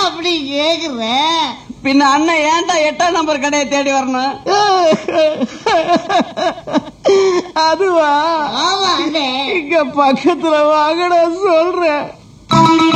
அப்படி கேக்குற? பின்ன அண்ணன் ஏன்டா 8ஆம் நம்பர் கடையை தேடி வரணும்? அதுவா? ஆமா, இங்க பக்கத்துல வாங்கடா சொல்றேன்.